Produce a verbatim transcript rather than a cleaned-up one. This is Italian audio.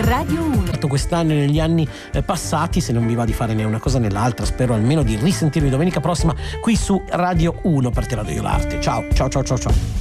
Radio uno. Quest'anno e negli anni eh, passati, se non vi va di fare né una cosa né l'altra, spero almeno di risentirvi domenica prossima qui su Radio uno per Te la do io l'arte. Ciao ciao ciao ciao ciao.